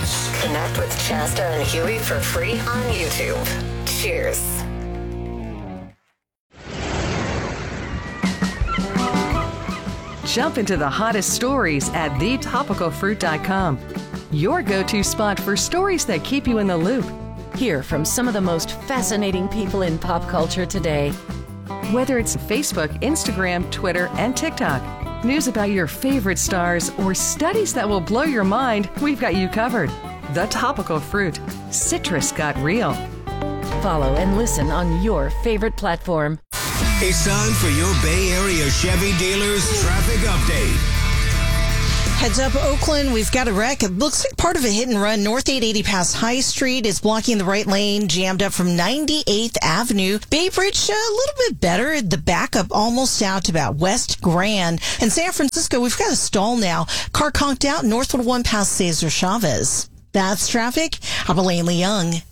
us. Connect with Shasta and Huey for free on YouTube. Cheers. Jump into the hottest stories at thetopicalfruit.com. Your go-to spot for stories that keep you in the loop. Hear from some of the most fascinating people in pop culture today. Whether it's Facebook, Instagram, Twitter, and TikTok, news about your favorite stars, or studies that will blow your mind, we've got you covered. The Topical Fruit. Citrus got real. Follow and listen on your favorite platform. It's time for your Bay Area Chevy dealers traffic update. Heads up, Oakland, we've got a wreck. It looks like part of a hit and run. North 880 past High Street is blocking the right lane, jammed up from 98th Avenue. Bay Bridge, a little bit better. The backup almost out to about West Grand. And San Francisco, we've got a stall now. Car conked out, North 101 past Cesar Chavez. That's traffic. I'm Elaine Young.